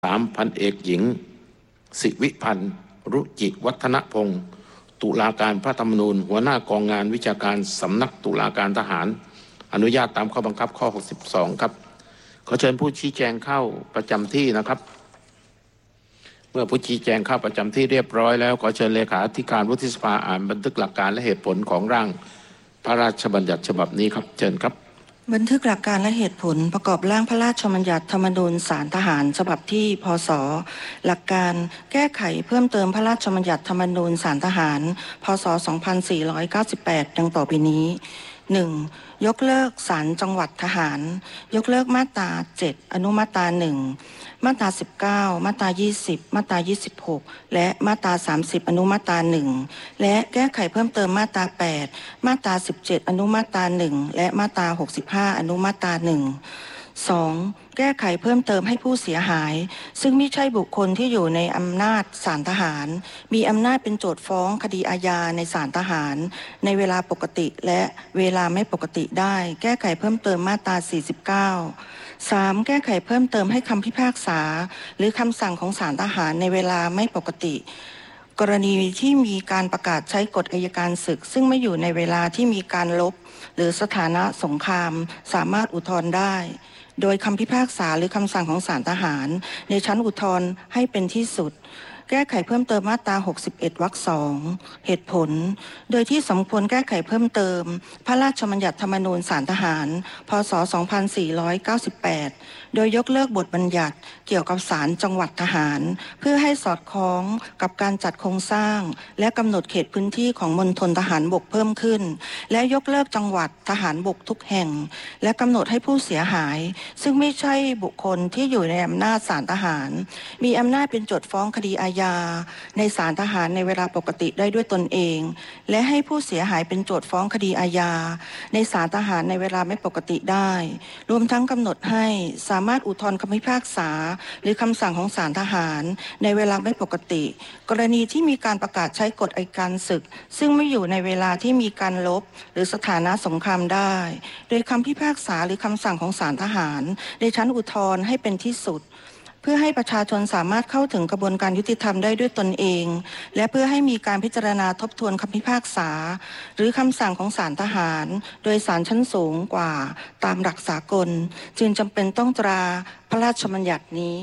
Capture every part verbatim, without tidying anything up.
สามพันเอกหญิงสิวิพันธ์รุจิวัฒนพงศ์ตุลาการพระธรรมนูญหัวหน้ากองงานวิชาการสำนักตุลาการทหารอนุญาตตามข้อบังคับข้อหกสิบสองครับขอเชิญผู้ชี้แจงเข้าประจำที่นะครับเมื่อผู้ชี้แจงเข้าประจำที่เรียบร้อยแล้วขอเชิญเลขาธิการวุฒิสภาอ่านบันทึกหลักการและเหตุผลของร่างพระราชบัญญัติฉบับนี้ครับเชิญครับบันทึกหลักการและเหตุผลประกอบร่างพระราชบัญญัติธรรมนูญศาลทหารฉบับที่พ.ศ.หลักการแก้ไขเพิ่มเติมพระราชบัญญัติธรรมนูญศาลทหารพ.ศ. สองพันสี่ร้อยเก้าสิบแปดดังต่อไปนี้ หนึ่ง. ยกเลิกศาลจังหวัดทหารยกเลิกมาตราเจ็ดอนุมาตราหนึ่งมาตราสิบเก้ามาตรายี่สิบมาตรายี่สิบหกและมาตราสามสิบอนุมาตราหนึ่งและแก้ไขเพิ่มเติมมาตราแปดมาตราสิบเจ็ดอนุมาตราหนึ่งและมาตราหกสิบห้าอนุมาตราหนึ่ง สอง. แก้ไขเพิ่มเติมให้ผู้เสียหายซึ่งไม่ใช่บุคคลที่อยู่ในอำนาจศาลทหารมีอำนาจเป็นโจทก์ฟ้องคดีอาญาในศาลทหารในเวลาปกติและเวลาไม่ปกติได้แก้ไขเพิ่มเติมมาตราสี่สิบเก้า สาม. แก้ไขเพิ่มเติมให้คำพิพากษาหรือคำสั่งของศาลทหารในเวลาไม่ปกติกรณีที่มีการประกาศใช้กฎอัยการศึกซึ่งไม่อยู่ในเวลาที่มีการลบหรือสถานะสงครามสามารถอุทธรณ์ได้โดยคำพิพากษาหรือคำสั่งของศาลทหารในชั้นอุทธรณ์ให้เป็นที่สุดแก้ไขเพิ่มเติมมาตราหกสิบเอ็ดวรรคสองเหตุผลโดยที่สมควรแก้ไขเพิ่มเติมพระราชบัญญัติธรรมนูญศาลทหารพ.ศ. สองพันสี่ร้อยเก้าสิบแปดโดยยกเลิกบทบัญญัติเกี่ยวกับศาลจังหวัดทหารเพื่อให้สอดคล้องกับการจัดโครงสร้างและกำหนดเขตพื้นที่ของมณฑลทหารบกเพิ่มขึ้นและยกเลิกจังหวัดทหารบกทุกแห่งและกำหนดให้ผู้เสียหายซึ่งไม่ใช่บุคคลที่อยู่ในอำนาจศาลทหารมีอำนาจเป็นโจทก์ฟ้องคดีอาญาในศาลทหารในเวลาปกติได้ด้วยตนเองและให้ผู้เสียหายเป็นโจทก์ฟ้องคดีอาญาในศาลทหารในเวลาไม่ปกติได้รวมทั้งกำหนดให้สามารถอุทธรณ์คำพิพากษาหรือคำสั่งของศาลทหารในเวลาไม่ปกติกรณีที่มีการประกาศใช้กฎอัยการศึกซึ่งไม่อยู่ในเวลาที่มีการลบหรือสถานะสงครามได้โดยคำพิพากษาหรือคำสั่งของศาลทหารในชั้นอุทธรณ์ให้เป็นที่สุดเพื่อให้ประชาชนสามารถเข้าถึงกระบวนการยุติธรรมได้ด้วยตนเองและเพื่อให้มีการพิจารณาทบทวนคำพิพากษาหรือคำสั่งของศาลทหารโดยศาลชั้นสูงกว่าตามหลักสากลจึงจำเป็นต้องตราพระราชบัญญัตินี้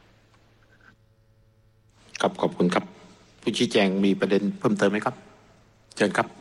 ครับขอบคุณครับผู้ชี้แจงมีประเด็นเพิ่มเติมไหมครับเชิญครับ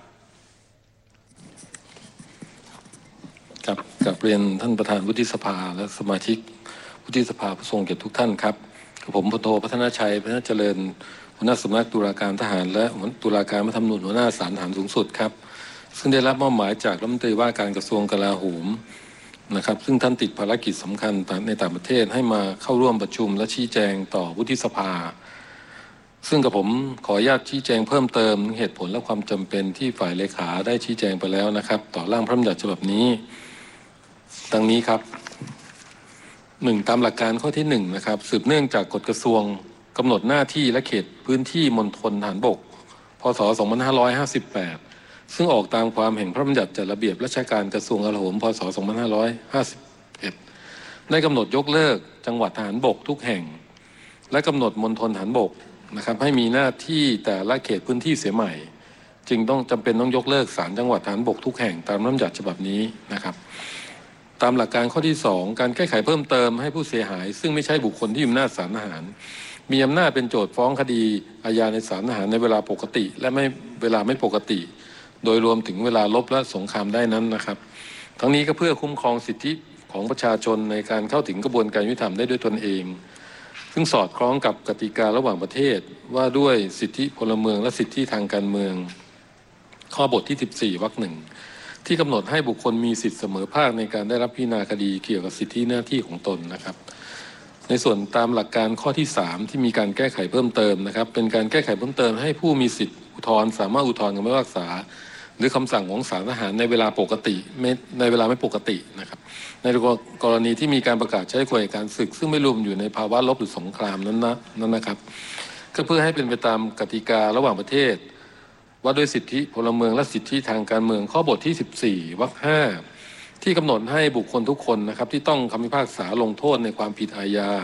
ครับกราบเรียนท่านประธานวุฒิสภาและสมาชิกวุฒิสภาผู้ทรงเกียรติทุกท่านครับผมพลโทพัฒนาชัยพัฒนาเจริญหัวหน้าสำนักตุลาการทหารและตุลาการพระธรรมนูญหัวหน้าศาลทหารสูงสุดครับซึ่งได้รับมอบหมายจากรัฐมนตรีว่าการกระทรวงกลาโหมนะครับซึ่งท่านติดภารกิจสำคัญในต่างประเทศให้มาเข้าร่วมประชุมและชี้แจงต่อวุฒิสภาซึ่งกับผมขออนุญาตชี้แจงเพิ่มเติมเหตุผลและความจำเป็นที่ฝ่ายเลขาได้ชี้แจงไปแล้วนะครับต่อร่างพระราชบัญญัติฉบับนี้ดังนี้ครับหนึ่งตามหลักการข้อที่หนึ่งนะครับสืบเนื่องจากกฎกระทรวงกำหนดหน้าที่และเขตพื้นที่มณฑลทหารบกพ.ศ. สองพันห้าร้อยห้าสิบแปดซึ่งออกตามความแห่งพระราชบัญญัติจัดระเบียบราชการกระทรวงกลาโหมพ.ศ. สองพันห้าร้อยห้าสิบเอ็ดได้กำหนดยกเลิกจังหวัดทหารบกทุกแห่งและกำหนดมณฑลทหารบกนะครับให้มีหน้าที่แต่ละเขตพื้นที่เสียใหม่จึงต้องจำเป็นต้องยกเลิกศาลจังหวัดทหารบกทุกแห่งตามพระราชบัญญัติฉบับนี้นะครับตามหลักการข้อที่สองการแก้ไขเพิ่มเติมให้ผู้เสียหายซึ่งไม่ใช่บุคคลที่มีอำนาจศาลทหารมีอำนาจเป็นโจทก์ฟ้องคดีอาญาในศาลทหารในเวลาปกติและไม่เวลาไม่ปกติโดยรวมถึงเวลาลบและสงครามได้นั้นนะครับทั้งนี้ก็เพื่อคุ้มครองสิทธิของประชาชนในการเข้าถึงกระบวนการยุติธรรมได้ด้วยตนเองซึ่งสอดคล้องกับกติการะหว่างประเทศว่าด้วยสิทธิพลเมืองและสิทธิทางการเมืองข้อบทที่สิบสี่วรรคหนึ่งที่กำหนดให้บุคคลมีสิทธิเสมอภาคในการได้รับพิจารณาคดีเกี่ยวกับสิทธิหน้าที่ของตนนะครับในส่วนตามหลักการข้อที่สามที่มีการแก้ไขเพิ่มเติมนะครับเป็นการแก้ไขเพิ่มเติมให้ผู้มีสิทธิอุทธรณ์สามารถอุทธรณ์คำพิพากษาหรือคำสั่งของศาลทหารในเวลาปกติไม่ในเวลาไม่ปกตินะครับในกรณีที่มีการประกาศใช้กฎอัยการศึกซึ่งไม่รวมอยู่ในภาวะลบหรือสงครามนั้นนะนั่นนะครับก็เพื่อให้เป็นไปตามกติการะหว่างประเทศว่าด้วยสิทธิพลเมืองและสิทธิทางการเมืองข้อบทที่สิบสี่วรรคห้าที่กำหนดให้บุคคลทุกคนนะครับที่ต้องคำพิพากษาลงโทษในความผิดอาญา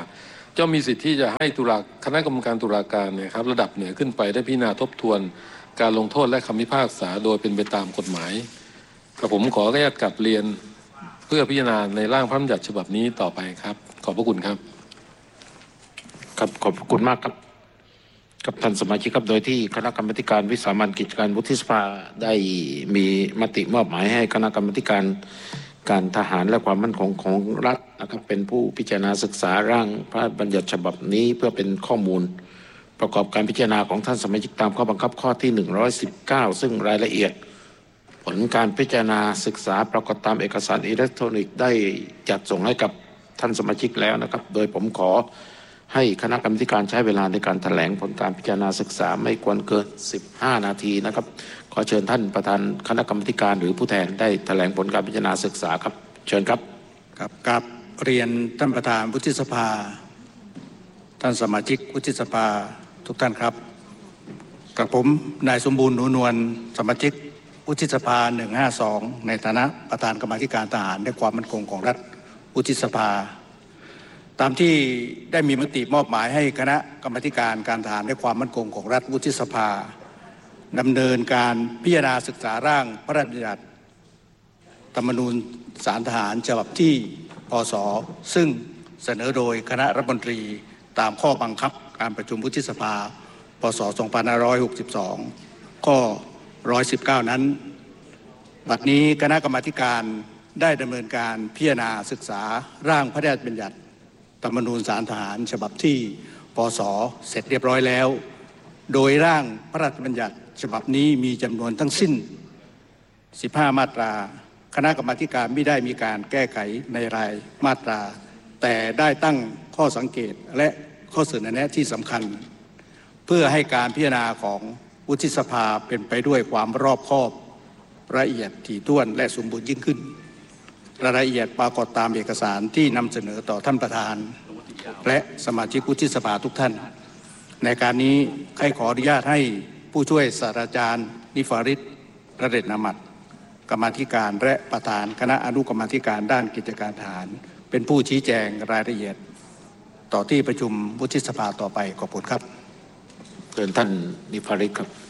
ย่อมมีสิทธิ์ที่จะให้ตุลาคณะกรรมการตุลาการเนี่ยครับระดับเหนือขึ้นไปได้พิจารณาทบทวนการลงโทษและคำพิพากษาโดยเป็นไปตามกฎหมายกระผมขออนุญาตกลับเรียนเพื่อพิจารณาในร่างพระราชบัญญัติฉบับนี้ต่อไปครับขอบพระคุณครับครับขอบคุณมากครับกับท่านสมาชิกครับโดยที่คณะกรรมการวิสามัญกิจการวุฒิสภาได้มีมติมอบหมายให้คณะกรรมการการทหารและความมั่นคงของรัฐนะครับเป็นผู้พิจารณาศึกษาร่างพระราชบัญญัติฉบับนี้เพื่อเป็นข้อมูลประกอบการพิจารณาของท่านสมาชิกตามข้อบังคับข้อที่หนึ่งร้อยสิบเก้าซึ่งรายละเอียดผลการพิจารณาศึกษาปรากฏตามเอกสารอิเล็กทรอนิกส์ได้จัดส่งให้กับท่านสมาชิกแล้วนะครับโดยผมขอให้คณะกรรมการใช้เวลาในการแถลงผลการพิจารณาศึกษาไม่ควรเกินสิบห้านาทีนะครับขอเชิญท่านประธานคณะกรรมการหรือผู้แทนได้แถลงผลการพิจารณาศึกษาครับเชิญครับครับกับเรียนท่านประธานวุฒิสภาท่านสมาชิกวุฒิสภาทุกท่านครับกับผมนายสมบูรณ์หนูนวลสมาชิกวุฒิสภาหนึ่งห้าสองในฐานะประธานกรรมาธิการทหารและความมั่นคงของรัฐวุฒิสภาตามที่ได้มีมติมอบหมายให้คณะกรรมาธิการการทหารและความมั่นคงของรัฐวุฒิสภาดำเนินการพิจารณาศึกษาร่างพระราชบัญญัติธรรมนูญศาลทหารฉบับที่พ.ศ.ซึ่งเสนอโดยคณะรัฐมนตรีตามข้อบังคับการประชุมวุฒิสภาพ.ศ. สองพันห้าร้อยหกสิบสองข้อหนึ่งร้อยสิบเก้านั้นบัดนี้คณะกรรมาธิการได้ดำเนินการพิจารณาศึกษาร่างพระราชบัญญัติธรรมนูญศาลทหารฉบับที่พ.ศ.เสร็จเรียบร้อยแล้วโดยร่างพระราชบัญญัติฉบับนี้มีจำนวนทั้งสิ้นสิบห้ามาตราคณะกรรมาธิการไม่ได้มีการแก้ไขในรายมาตราแต่ได้ตั้งข้อสังเกตและข้อเสนอแนะที่สำคัญเพื่อให้การพิจารณาของวุฒิสภาเป็นไปด้วยความรอบคอบละเอียดถี่ถ้วนและสมบูรณ์ยิ่งขึ้นรายละเอียดปรากฏตามเอกสารที่นำเสนอต่อท่านประธานและสมาชิกวุฒิสภาทุกท่านในการนี้ใครขออนุญาตให้ผู้ช่วยศาสตราจารย์นิฟาริตระเด็จนามัดกรรมาธิการและประธานคณะอนุกรรมาธิการด้านกิจการทหารเป็นผู้ชี้แจงรายละเอียดต่อที่ประชุมวุฒิสภาต่อไปขอบคุณครับเชิญท่านนิฟาริตครับ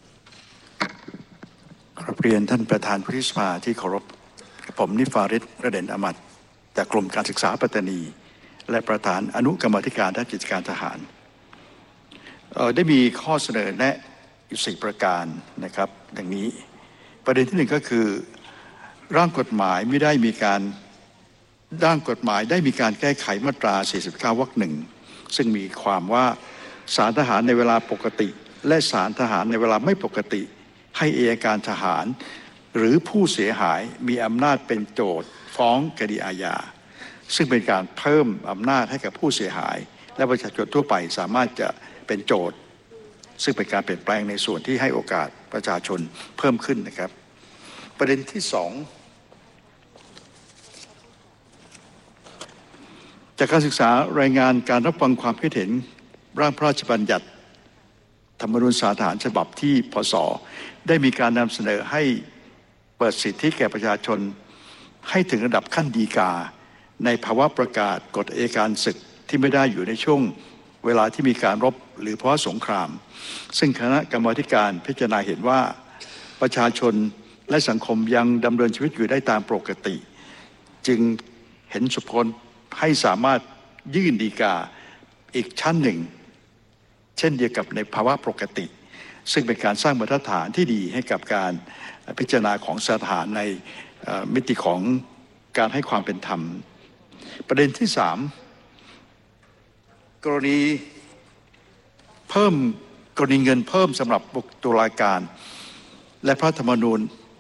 ขอเรียนท่านประธานวุฒิสภาที่เคารพผมนิฟาริตระเด็นอมัดจากกรมการศึกษาปัตตานีและประธานอนุกรรมาธิการด้านกิจการทหารได้มีข้อเสนอแนะอยู่สี่ประการนะครับดังนี้ประเด็นที่หนึ่งก็คือร่างกฎหมายไม่ได้มีการร่างกฎหมายได้มีการแก้ไขมาตราสี่สิบเก้าวรรคหนึ่งซึ่งมีความว่าศาลทหารในเวลาปกติและศาลทหารในเวลาไม่ปกติให้อัยการทหารหรือผู้เสียหายมีอำนาจเป็นโจทก์ฟ้องคดีอาญาซึ่งเป็นการเพิ่มอำนาจให้กับผู้เสียหายและประชาชนทั่วไปสามารถจะเป็นโจทก์ซึ่งเป็นการเปลี่ยนแปลงในส่วนที่ให้โอกาสประชาชนเพิ่มขึ้นนะครับประเด็นที่สองจากการศึกษารายงานการรับฟังความคิดเห็นร่างพระราชบัญญัติธรรมนูญศาลทหารฉบับที่พ.ศ.ได้มีการนำเสนอให้เปิดสิทธิแก่ประชาชนให้ถึงระดับขั้นฎีกาในภาวะประกาศกฎอัยการศึกที่ไม่ได้อยู่ในช่วงเวลาที่มีการรบหรือเพราะสงครามซึ่งคณะกรรมาธิการพิจารณาเห็นว่าประชาชนและสังคมยังดำเนินชีวิตอยู่ได้ตามปกติจึงเห็นสมควรให้สามารถยื่นฎีกาอีกชั้นหนึ่งเช่นเดียวกับในภาวะปกติซึ่งเป็นการสร้างบรรทัดฐานที่ดีให้กับการพิจารณาของศาลทหารในมิติของการให้ความเป็นธรรมประเด็นที่สามกรณีเพิ่มกรณีเงินเพิ่มสำหรับตุลาการและพระธรรมนูญ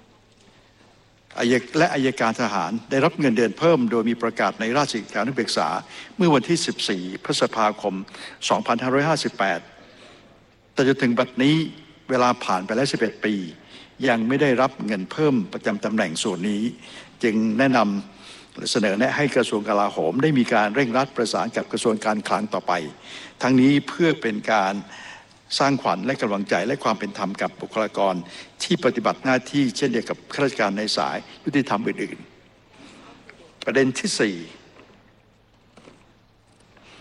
และอัยการทหารได้รับเงินเดือนเพิ่มโดยมีประกาศในราชกิจจานุเบกษาเมื่อวันที่สิบสี่พฤษภาคมสองพันห้าร้อยห้าสิบแปดแต่จนถึงบัดนี้เวลาผ่านไปแล้วสิบเอ็ดปียังไม่ได้รับเงินเพิ่มประจำตำแหน่งส่วนนี้จึงแนะนำเสนอแนะให้กระทรวงกลาโหมได้มีการเร่งรัดประสานกับกระทรวงการคลังต่อไปทั้งนี้เพื่อเป็นการสร้างขวัญและกำลังใจและความเป็นธรรมกับบุคลากรที่ปฏิบัติหน้าที่เช่นเดียวกับข้าราชการในสายยุติธรรมอื่นๆประเด็นที่สี่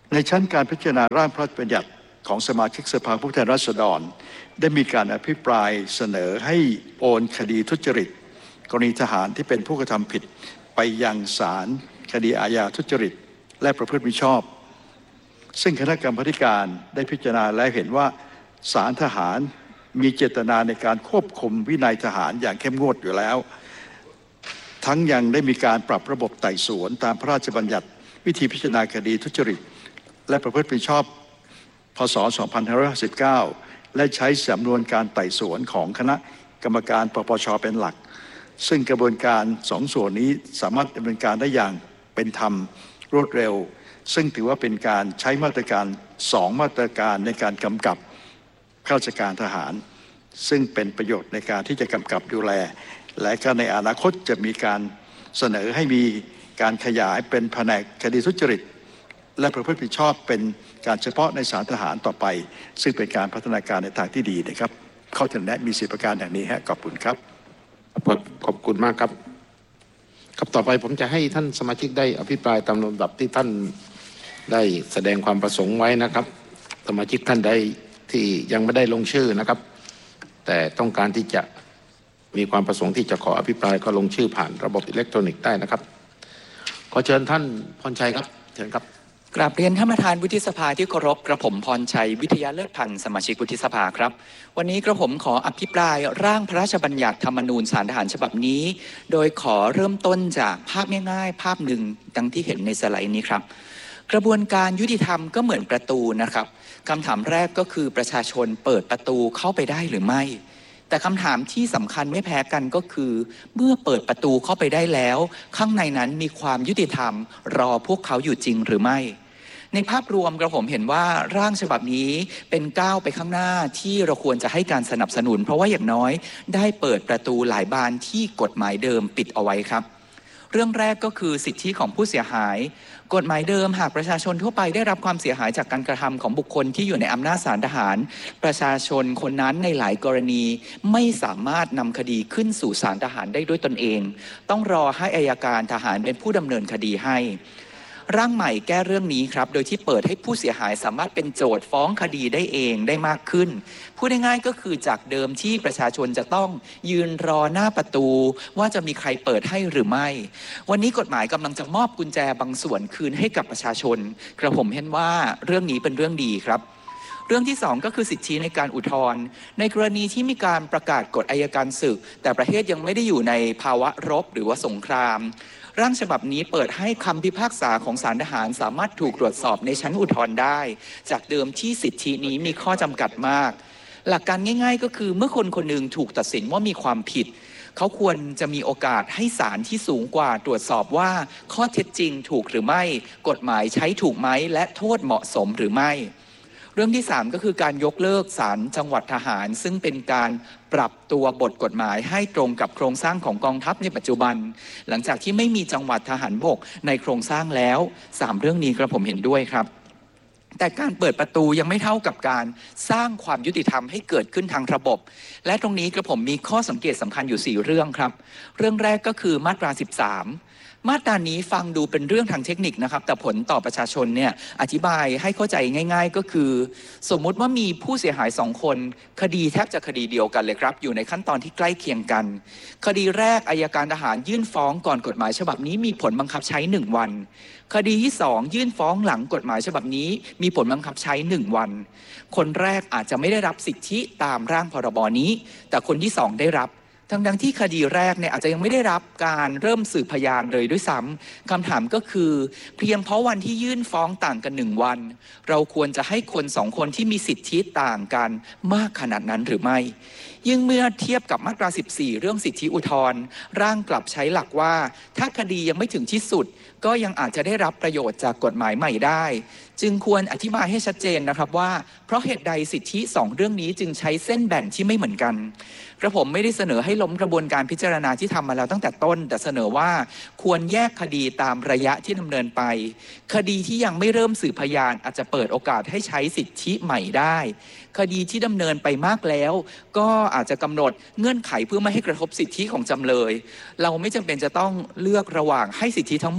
ในชั้นการพิจารณาร่างพระราชบัญญัติของสมาชิกสภาผู้แทนราษฎรได้มีการอภิปรายเสนอให้โอนคดีทุจริตกรณีทหารที่เป็นผู้กระทำผิดไปยังศาลคดีอาญาทุจริตและประพฤติมิชอบซึ่งคณะกรรมาธิการได้พิจารณาและเห็นว่าศาลทหารมีเจตนาในการควบคุมวินัยทหารอย่างเข้มงวดอยู่แล้วทั้งยังได้มีการปรับระบบไต่สวนตามพระราชบัญญัติวิธีพิจารณาคดีทุจริตและประพฤติมิชอบพ.ศ. สองพันห้าร้อยห้าสิบเก้าและใช้สำนวนการไต่สวนของคณะกรรมการปปช.เป็นหลักซึ่งกระบวนการสองส่วนนี้สามารถดำเนินการได้อย่างเป็นธรรมรวดเร็วซึ่งถือว่าเป็นการใช้มาตรการสองมาตรการในการกำกับข้าราชการทหารซึ่งเป็นประโยชน์ในการที่จะกำกับดูแลและก็ในอนาคตจะมีการเสนอให้มีการขยายเป็นแผนกคดีทุจริตและประพฤติผิดชอบเป็นการเฉพาะในศาลทหารต่อไปซึ่งเป็นการพัฒนาการในทางที่ดีนะครับข้อเสนอแนะมีสี่ประการอย่างนี้ฮะขอบคุณครับขอบคุณมากครับครับต่อไปผมจะให้ท่านสมาชิกได้อภิปรายตามลำดับที่ท่านได้แสดงความประสงค์ไว้นะครับสมาชิกท่านใดที่ยังไม่ได้ลงชื่อนะครับแต่ต้องการที่จะมีความประสงค์ที่จะขออภิปรายก็ลงชื่อผ่านระบบอิเล็กทรอนิกส์ได้นะครับขอเชิญท่านพรชัยครับเชิญครับกราบเรียนท่านประธานวุฒิสภาที่เคารพกระผมพรชัยวิทยาเลิศพันธ์สมาชิกวุฒิสภาครับวันนี้กระผมขออภิปรายร่างพระราชบัญญัติธรรมนูญศาลทหารฉบับนี้โดยขอเริ่มต้นจากภาพง่ายๆภาพหนึ่งดังที่เห็นในสไลด์นี้ครับกระบวนการยุติธรรมก็เหมือนประตูนะครับคำถามแรกก็คือประชาชนเปิดประตูเข้าไปได้หรือไม่แต่คำถามที่สำคัญไม่แพ้กันก็คือเมื่อเปิดประตูเข้าไปได้แล้วข้างในนั้นมีความยุติธรรมรอพวกเขาอยู่จริงหรือไม่ในภาพรวมกระผมเห็นว่าร่างฉบับนี้เป็นก้าวไปข้างหน้าที่เราควรจะให้การสนับสนุนเพราะว่าอย่างน้อยได้เปิดประตูหลายบานที่กฎหมายเดิมปิดเอาไว้ครับเรื่องแรกก็คือสิทธิของผู้เสียหายกฎหมายเดิมหากประชาชนทั่วไปได้รับความเสียหายจากการกระทำของบุคคลที่อยู่ในอำนาจศาลทหารประชาชนคนนั้นในหลายกรณีไม่สามารถนำคดีขึ้นสู่ศาลทหารได้ด้วยตนเองต้องรอให้อัยการทหารเป็นผู้ดำเนินคดีให้ร่างใหม่แก้เรื่องนี้ครับโดยที่เปิดให้ผู้เสียหายสามารถเป็นโจทย์ฟ้องคดีได้เองได้มากขึ้นพูดง่ายๆก็คือจากเดิมที่ประชาชนจะต้องยืนรอหน้าประตูว่าจะมีใครเปิดให้หรือไม่วันนี้กฎหมายกำลังจะมอบกุญแจบางส่วนคืนให้กับประชาชนกระผมเห็นว่าเรื่องนี้เป็นเรื่องดีครับเรื่องที่สองก็คือสิทธิในการอุทธรณ์ในกรณีที่มีการประกาศกฎอัยการศึกแต่ประเทศยังไม่ได้อยู่ในภาวะรบหรือว่าสงครามร่างฉบับนี้เปิดให้คำพิพากษาของศาลทหารสามารถถูกตรวจสอบในชั้นอุทธรณ์ได้จากเดิมที่สิทธินี้มีข้อจำกัดมากหลักการง่ายๆก็คือเมื่อคนคนหนึ่งถูกตัดสินว่ามีความผิดเขาควรจะมีโอกาสให้ศาลที่สูงกว่าตรวจสอบว่าข้อเท็จจริงถูกหรือไม่กฎหมายใช้ถูกไหมและโทษเหมาะสมหรือไม่เรื่องที่สามก็คือการยกเลิกศาลจังหวัดทหารซึ่งเป็นการปรับตัวบทกฎหมายให้ตรงกับโครงสร้างของกองทัพในปัจจุบันหลังจากที่ไม่มีจังหวัดทหารบกในโครงสร้างแล้วสามเรื่องนี้กระผมเห็นด้วยครับแต่การเปิดประตูยังไม่เท่ากับการสร้างความยุติธรรมให้เกิดขึ้นทางระบบและตรงนี้กระผมมีข้อสังเกตสำคัญอยู่สี่เรื่องครับเรื่องแรกก็คือมาตราสิบสามมาตรานี้ฟังดูเป็นเรื่องทางเทคนิคนะครับแต่ผลต่อประชาชนเนี่ยอธิบายให้เข้าใจง่ายๆก็คือสมมุติว่ามีผู้เสียหายสองคนคดีแทบจะคดีเดียวกันเลยครับอยู่ในขั้นตอนที่ใกล้เคียงกันคดีแรกอัยการทหารยื่นฟ้องก่อนกฎหมายฉบับนี้มีผลบังคับใช้หนึ่งวันคดีที่สองยื่นฟ้องหลังกฎหมายฉบับนี้มีผลบังคับใช้หนึ่งวันคนแรกอาจจะไม่ได้รับสิทธิตามร่างพรบนี้แต่คนที่สองได้รับทั้งดังที่คดีแรกเนี่ยอาจจะยังไม่ได้รับการเริ่มสืบพยานเลยด้วยซ้ำคำถามก็คือเพียงเพราะวันที่ยื่นฟ้องต่างกันหนึ่งวันเราควรจะให้คนสองคนที่มีสิทธิต่างกันมากขนาดนั้นหรือไม่ยิ่งเมื่อเทียบกับมาตราสิบสี่เรื่องสิทธิอุทธรณ์ร่างกลับใช้หลักว่าถ้าคดียังไม่ถึงที่สุดก็ยังอาจจะได้รับประโยชน์จากกฎหมายใหม่ได้จึงควรอธิบายให้ชัดเจนนะครับว่าเพราะเหตุใดสิทธิสองเรื่องนี้จึงใช้เส้นแบ่งที่ไม่เหมือนกันกระผมไม่ได้เสนอให้ล้มกระบวนการพิจารณาที่ทำมาแล้วตั้งแต่ต้นแต่เสนอว่าควรแยกคดีตามระยะที่ดำเนินไปคดีที่ยังไม่เริ่มสืบพยานอาจจะเปิดโอกาสให้ใช้สิทธิใหม่ได้คดีที่ดำเนินไปมากแล้วก็อาจจะกำหนดเงื่อนไขเพื่อไม่ให้กระทบสิทธิของจำเลยเราไม่จำเป็นจะต้องเลือกระหว่างให้สิทธิทั้งหมด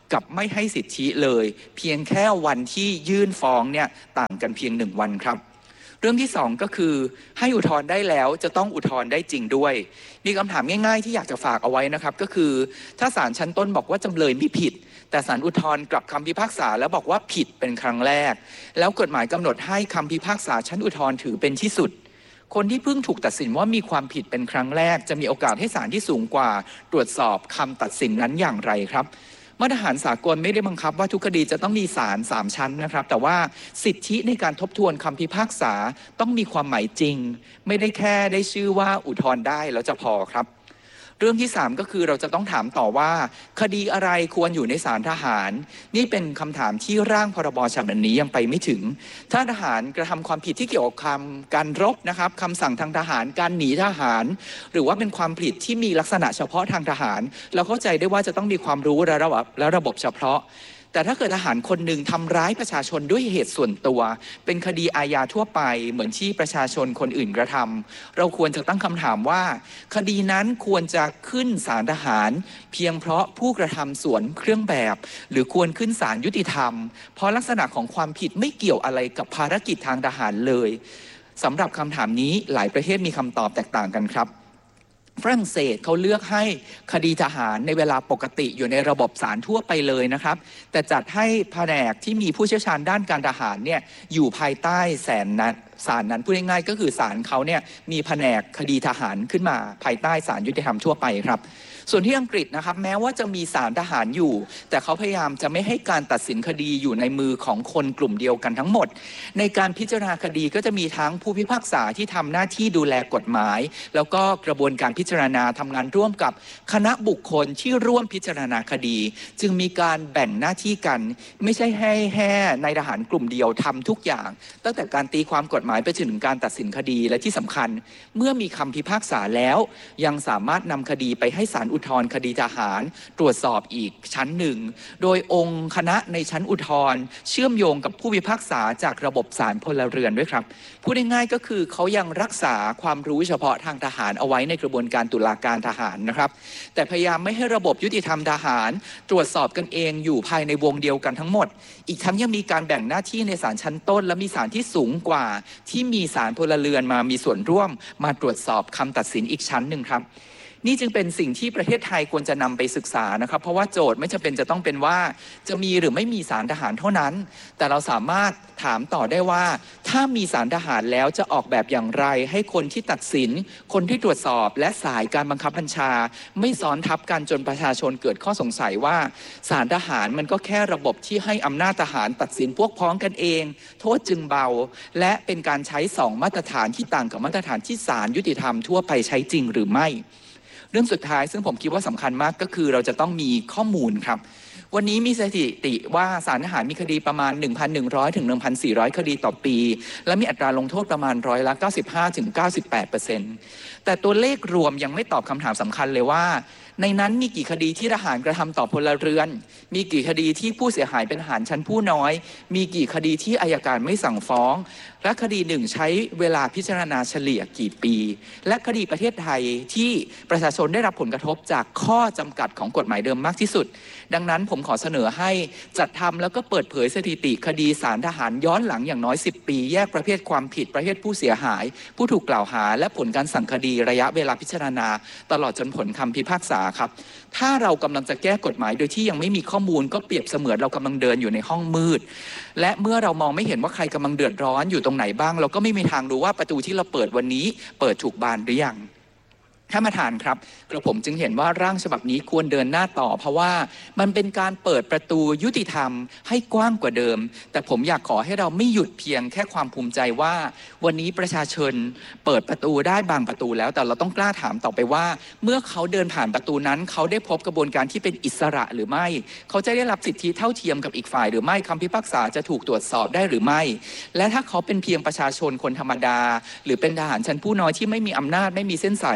กับไม่ให้สิทธิเลยเพียงแค่วันที่ยื่นฟ้องเนี่ยต่างกันเพียงหนึ่งวันครับเรื่องที่สองก็คือให้อุทธรณ์ได้แล้วจะต้องอุทธรณ์ได้จริงด้วยมีคำถามง่ายๆที่อยากจะฝากเอาไว้นะครับก็คือถ้าศาลชั้นต้นบอกว่าจำเลยไม่ผิดแต่ศาลอุทธรณ์กลับคำพิพากษาแล้วบอกว่าผิดเป็นครั้งแรกแล้วกฎหมายกำหนดให้คำพิพากษาชั้นอุทธรณ์ถือเป็นที่สุดคนที่เพิ่งถูกตัดสินว่ามีความผิดเป็นครั้งแรกจะมีโอกาสให้ศาลที่สูงกว่าตรวจสอบคำตัดสินนั้นอย่างไรครับมาตรฐานสากลไม่ได้บังคับว่าทุกคดีจะต้องมีศาลสามชั้นนะครับแต่ว่าสิทธิในการทบทวนคำพิพากษาต้องมีความหมายจริงไม่ได้แค่ได้ชื่อว่าอุทธรณ์ได้แล้วจะพอครับเรื่องที่สามก็คือเราจะต้องถามต่อว่าคดีอะไรควรอยู่ในศาลทหารนี่เป็นคำถามที่ร่างพรบฉบับนี้ยังไปไม่ถึงถ้าทหารกระทำความผิดที่เกี่ยวกับการรบนะครับคำสั่งทางทหารการหนีทหารหรือว่าเป็นความผิดที่มีลักษณะเฉพาะทางทหารเราเข้าใจได้ว่าจะต้องมีความรู้และระบบและระบบเฉพาะแต่ถ้าเกิดทหารคนหนึ่งทำร้ายประชาชนด้วยเหตุส่วนตัวเป็นคดีอาญาทั่วไปเหมือนที่ประชาชนคนอื่นกระทำเราควรจะตั้งคำถามว่าคดีนั้นควรจะขึ้นศาลทหารเพียงเพราะผู้กระทำสวนเครื่องแบบหรือควรขึ้นศาลยุติธรรมเพราะลักษณะของความผิดไม่เกี่ยวอะไรกับภารกิจทางทหารเลยสำหรับคำถามนี้หลายประเทศมีคำตอบแตกต่างกันครับฝรั่งเศสเขาเลือกให้คดีทหารในเวลาปกติอยู่ในระบบศาลทั่วไปเลยนะครับแต่จัดให้แผนกที่มีผู้เชี่ยวชาญด้านการทหารเนี่ยอยู่ภายใต้แสนนั้นศาลนั้นพูดง่ายๆก็คือศาลเขาเนี่ยมีแผนกคดีทหารขึ้นมาภายใต้ศาลยุติธรรมทั่วไปครับส่วนที่อังกฤษนะครับแม้ว่าจะมีศาลทหารอยู่แต่เขาพยายามจะไม่ให้การตัดสินคดีอยู่ในมือของคนกลุ่มเดียวกันทั้งหมดในการพิจารณาคดีก็จะมีทั้งผู้พิพากษาที่ทำหน้าที่ดูแลกฎหมายแล้วก็กระบวนการพิจารณาทำงานร่วมกับคณะบุคคลที่ร่วมพิจารณาคดีจึงมีการแบ่งหน้าที่กันไม่ใช่ให้แค่นายทหารกลุ่มเดียวทำทุกอย่างตั้งแต่การตีความกฎหมายไปจนถึงการตัดสินคดีและที่สำคัญเมื่อมีคำพิพากษาแล้วยังสามารถนำคดีไปให้ศาลอุทธรณ์คดีทหารตรวจสอบอีกชั้นหนึ่งโดยองค์คณะในชั้นอุทธรณ์เชื่อมโยงกับผู้พิพากษาจากระบบศาลพลเรือนด้วยครับพูดง่ายๆก็คือเขายังรักษาความรู้เฉพาะทางทหารเอาไว้ในกระบวนการตุลาการทหารนะครับแต่พยายามไม่ให้ระบบยุติธรรมทหารตรวจสอบกันเองอยู่ภายในวงเดียวกันทั้งหมดอีกทั้งยังมีการแบ่งหน้าที่ในศาลชั้นต้นและมีศาลที่สูงกว่าที่มีศาลพลเรือนมามีส่วนร่วมมาตรวจสอบคำตัดสินอีกชั้นหนึ่งครับนี่จึงเป็นสิ่งที่ประเทศไทยควรจะนำไปศึกษานะครับเพราะว่าโจทย์ไม่จำเป็นจะต้องเป็นว่าจะมีหรือไม่มีศาลทหารเท่านั้นแต่เราสามารถถามต่อได้ว่าถ้ามีศาลทหารแล้วจะออกแบบอย่างไรให้คนที่ตัดสินคนที่ตรวจสอบและสายการบังคับบัญชาไม่ซ้อนทับกันจนประชาชนเกิดข้อสงสัยว่าศาลทหารมันก็แค่ระบบที่ให้อำนาจทหารตัดสินพวกพ้องกันเองโทษจึงเบาและเป็นการใช้สองมาตรฐานที่ต่างกับมาตรฐานที่ศาลยุติธรรมทั่วไปใช้จริงหรือไม่เรื่องสุดท้ายซึ่งผมคิดว่าสำคัญมากก็คือเราจะต้องมีข้อมูลครับวันนี้มีสถิติว่าศาลทหารมีคดีประมาณ หนึ่งพันหนึ่งร้อย ถึง หนึ่งพันสี่ร้อย คดีต่อปีและมีอัตราลงโทษประมาณร้อยละ เก้าสิบห้า ถึง เก้าสิบแปดเปอร์เซ็นต์ แต่ตัวเลขรวมยังไม่ตอบคำถามสำคัญเลยว่าในนั้นมีกี่คดีที่ทหารกระทำต่อพลเรือนมีกี่คดีที่ผู้เสียหายเป็นทหารชั้นผู้น้อยมีกี่คดีที่อัยการไม่สั่งฟ้องและคดีหนึ่งใช้เวลาพิจารณาเฉลี่ยกี่ปีและคดีประเทศไทยที่ประชาชนได้รับผลกระทบจากข้อจำกัดของกฎหมายเดิมมากที่สุดดังนั้นผมขอเสนอให้จัดทำแล้วก็เปิดเผยสถิติคดีศาลทหารย้อนหลังอย่างน้อยสิบปีแยกประเภทความผิดประเภทผู้เสียหายผู้ถูกกล่าวหาและผลการสั่งคดีระยะเวลาพิจารณาตลอดจนผลคำพิพากษาครับถ้าเรากำลังจะแก้กฎหมายโดยที่ยังไม่มีข้อมูลก็เปรียบเสมือนเรากำลังเดินอยู่ในห้องมืดและเมื่อเรามองไม่เห็นว่าใครกำลังเดือดร้อนอยู่ตรงไหนบ้างเราก็ไม่มีทางรู้ว่าประตูที่เราเปิดวันนี้เปิดถูกบานหรือยังท่านประธานครับกระผมจึงเห็นว่าร่างฉบับนี้ควรเดินหน้าต่อเพราะว่ามันเป็นการเปิดประตูยุติธรรมให้กว้างกว่าเดิมแต่ผมอยากขอให้เราไม่หยุดเพียงแค่ความภูมิใจว่าวันนี้ประชาชนเปิดประตูได้บางประตูแล้วแต่เราต้องกล้าถามต่อไปว่าเมื่อเขาเดินผ่านประตูนั้นเขาได้พบกระบวนการที่เป็นอิสระหรือไม่เขาจะได้รับสิทธิเท่าเทียมกับอีกฝ่ายหรือไม่คำพิพากษาจะถูกตรวจสอบได้หรือไม่และถ้าเขาเป็นเพียงประชาชนคนธรรมดาหรือเป็นทหารชั้นผู้น้อยที่ไม่มีอำนาจไม่มีเส้นสายไม่มีเงิน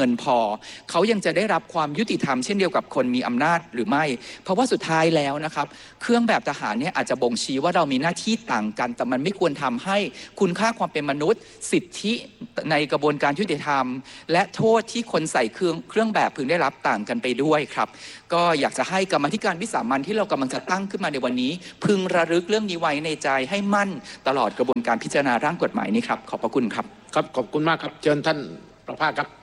งินพอเขายังจะได้รับความยุติธรรมเช่นเดียวกับคนมีอำนาจหรือไม่เพราะว่าสุดท้ายแล้วนะครับเครื่องแบบทหารเนี่ยอาจจะบ่งชี้ว่าเรามีหน้าที่ต่างกันแต่มันไม่ควรทำให้คุณค่าความเป็นมนุษย์สิทธิในกระบวนการยุติธรรมและโทษที่คนใส่เครื่องเครื่องแบบพึงได้รับต่างกันไปด้วยครับก็อยากจะให้กรรมาธิการวิสามัญที่เรากำลังจะตั้งขึ้นมาในวันนี้พึงระลึกเรื่องนี้ไว้ในใจให้มั่นตลอดกระบวนการพิจารณาร่างกฎหมายนี้ครับขอบพระคุณครับครับขอบคุณมากครับเชิญท่านประภาสครับ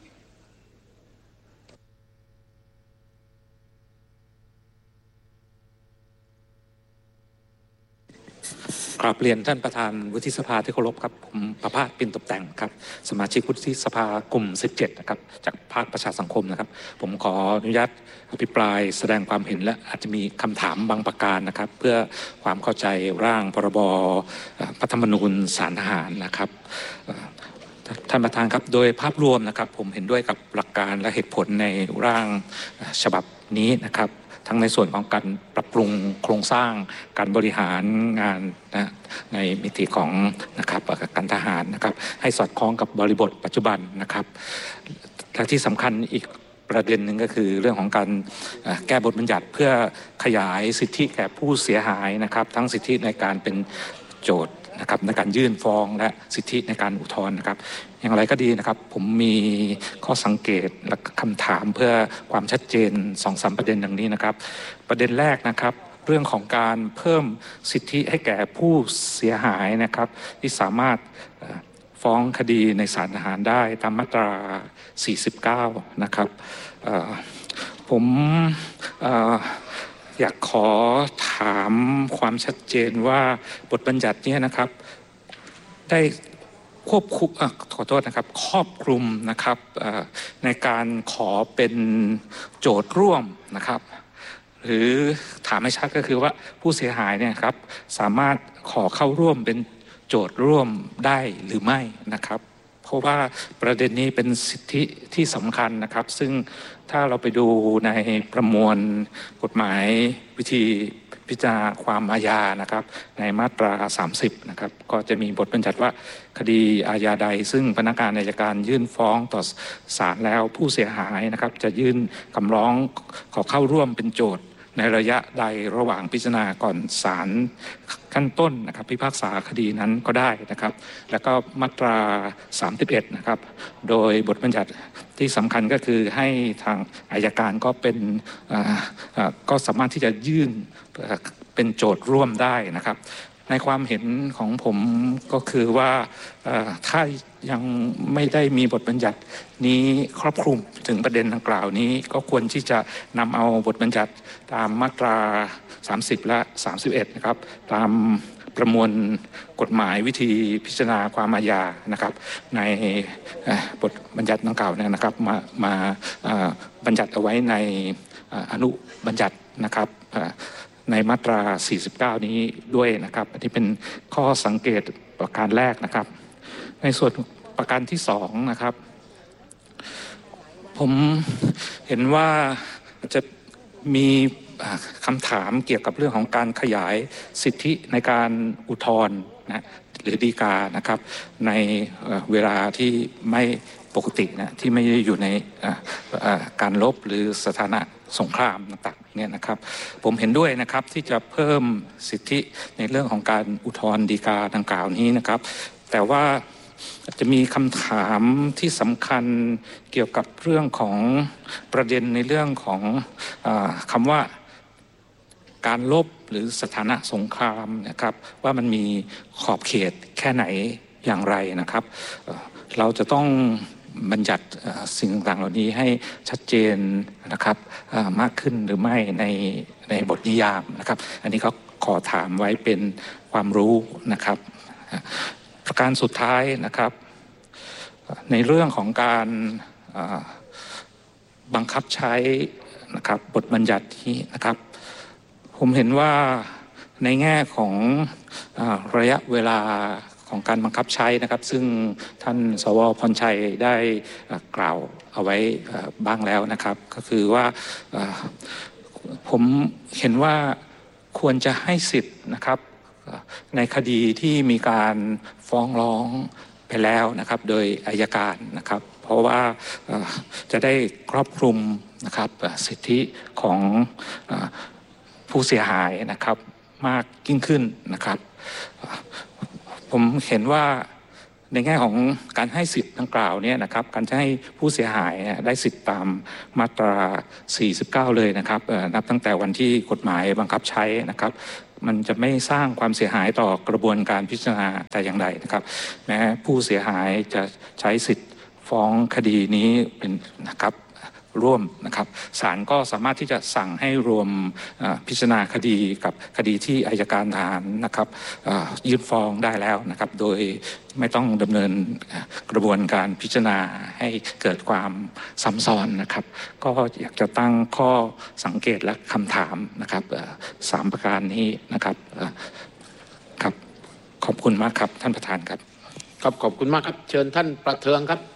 กราบเรียนท่านประธานวุฒิสภาที่เคารพครับผมประภาส ปิ่นตกแต่งครับสมาชิกวุฒิสภากลุ่มสิบเจ็ดนะครับจากภาคประชาสังคมนะครับผมขออนุญาตอภิปรายแสดงความเห็นและอาจจะมีคำถามบางประการนะครับเพื่อความเข้าใจร่างพรบรัฐธรรมนูญศาลทหารนะครับท่านประธานครับโดยภาพรวมนะครับผมเห็นด้วยกับหลักการและเหตุผลในร่างฉบับนี้นะครับทั้งในส่วนของการปรับปรุงโครงสร้างการบริหารงานนะในมิติของนะครับการทหารนะครับให้สอดคล้องกับบริบทปัจจุบันนะครับและที่สำคัญอีกประเด็นหนึ่งก็คือเรื่องของการแก้บทบัญญัติเพื่อขยายสิทธิแก่ผู้เสียหายนะครับทั้งสิทธิในการเป็นโจทย์นะครับในการยื่นฟ้องและสิทธิในการอุทธรณ์นะครับอย่างไรก็ดีนะครับผมมีข้อสังเกตและคำถามเพื่อความชัดเจน สองสาม ประเด็นดังนี้นะครับประเด็นแรกนะครับเรื่องของการเพิ่มสิทธิให้แก่ผู้เสียหายนะครับที่สามารถฟ้องคดีในศาลทหารได้ตามมาตราสี่สิบเก้านะครับผมอยากขอถามความชัดเจนว่าบทบัญญัตินี้นะครับได้ควบคุมขอโทษนะครับครอบคลุมนะครับในการขอเป็นโจทย์ร่วมนะครับหรือถามให้ชัดก็คือว่าผู้เสียหายเนี่ยครับสามารถขอเข้าร่วมเป็นโจทย์ร่วมได้หรือไม่นะครับเพราะว่าประเด็นนี้เป็นสิทธิที่สำคัญนะครับซึ่งถ้าเราไปดูในประมวลกฎหมายวิธีพิจารณาความอาญานะครับในมาตราสามสิบนะครับก็จะมีบทบัญญัติว่าคดีอาญาใดซึ่งพนักงานอัยการยื่นฟ้องต่อศาลแล้วผู้เสียหายนะครับจะยื่นคำร้องขอเข้าร่วมเป็นโจทย์ในระยะใดระหว่างพิจารณาก่อนศาลขั้นต้นนะครับพิพากษาคดีนั้นก็ได้นะครับแล้วก็มาตราสามสิบเอ็ดนะครับโดยบทบัญญัติที่สำคัญก็คือให้ทางอัยการก็เป็นก็สามารถที่จะยื่นเป็นโจทย์ร่วมได้นะครับในความเห็นของผมก็คือว่าถ้ายังไม่ได้มีบทบัญญัตินี้ครอบคลุมถึงประเด็นดังกล่าวนี้ก็ควรที่จะนำเอาบทบัญญัติตามมาตราสามสิบและสามสิบเอ็ดนะครับตามประมวลกฎหมายวิธีพิจารณาความอาญานะครับในบทบัญญัติดังกล่าวเนี่ยนะครับมามาบัญญัติเอาไว้ในอนุบัญญัตินะครับในมาตราสี่สิบเก้านี้ด้วยนะครับอันนี้เป็นข้อสังเกตประการแรกนะครับในส่วนประการที่สองนะครับผมเห็นว่าจะมีคำถามเกี่ยวกับเรื่องของการขยายสิทธิในการอุทธรณ์นะหรือฎีกานะครับในเวลาที่ไม่ปกตินะที่ไม่ได้อยู่ในการลบหรือสถานะสงครามต่างๆเนี่ยนะครับผมเห็นด้วยนะครับที่จะเพิ่มสิทธิในเรื่องของการอุทธรณ์ฎีกาดังกล่าวนี้นะครับแต่ว่าจะมีคำถามที่สำคัญเกี่ยวกับเรื่องของประเด็นในเรื่องของอ่าคำว่าการลบหรือสถานะสงครามนะครับว่ามันมีขอบเขตแค่ไหนอย่างไรนะครับเราจะต้องบัญญัติสิ่งต่างๆเหล่านี้ให้ชัดเจนนะครับมากขึ้นหรือไม่ในในบทนิยามนะครับอันนี้ก็ขอถามไว้เป็นความรู้นะครับประการสุดท้ายนะครับในเรื่องของการบังคับใช้นะครับบทบัญญัติที่นะครับผมเห็นว่าในแง่ของระยะเวลาของการบังคับใช้นะครับซึ่งท่านสวพรชัยได้กล่าวเอาไว้บ้างแล้วนะครับก็คือว่าผมเห็นว่าควรจะให้สิทธิ์นะครับในคดีที่มีการฟ้องร้องไปแล้วนะครับโดยอัยการนะครับเพราะว่าจะได้ครอบคลุมนะครับสิทธิของผู้เสียหายนะครับมากยิ่งขึ้นนะครับผมเห็นว่าในแง่ของการให้สิทธิ์ดังกล่าวเนี่ยนะครับการจะให้ผู้เสียหายได้สิทธิ์ตามมาตราสี่สิบเก้าเลยนะครับนับตั้งแต่วันที่กฎหมายบังคับใช้นะครับมันจะไม่สร้างความเสียหายต่อกระบวนการพิจารณาแต่อย่างใดนะครับแม้ผู้เสียหายจะใช้สิทธิ์ฟ้องคดีนี้เป็นนะครับร่วมนะครับศาลก็สามารถที่จะสั่งให้รวมพิจารณาคดีกับคดีที่อัยการทหารนะครับยื่นฟ้องได้แล้วนะครับโดยไม่ต้องดำเนินกระบวนการพิจารณาให้เกิดความซ้ำซ้อนนะครับก็อยากจะตั้งข้อสังเกตและคำถามนะครับสามประการนี้นะครับครับขอบคุณมากครับท่านประธานครับครับขอบคุณมากครับเชิญท่านประเทืองครับ